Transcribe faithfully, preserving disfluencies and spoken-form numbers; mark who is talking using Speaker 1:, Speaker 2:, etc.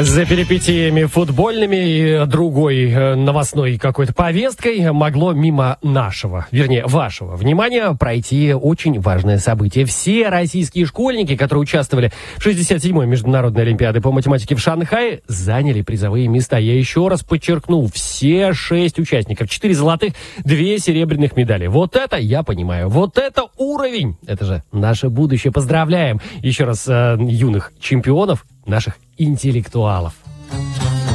Speaker 1: За перипетиями футбольными и другой э, новостной какой-то повесткой могло мимо нашего, вернее, вашего внимания пройти очень важное событие. Все российские школьники, которые участвовали в шестьдесят седьмой международной олимпиаде по математике в Шанхае, заняли призовые места. Я еще раз подчеркну, все шесть участников, четыре золотых, две серебряных медали. Вот это я понимаю, вот это уровень, это же наше будущее. Поздравляем еще раз э, юных чемпионов, наших интеллектуалов.